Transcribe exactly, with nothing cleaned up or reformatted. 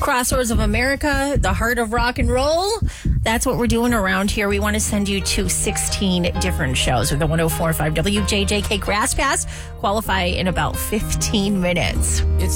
Crossroads of America, the heart of rock and roll. That's what we're doing around here. We want to send you to sixteen different shows with the one oh four point five W J J K Grass Pass. Qualify in about fifteen minutes. It's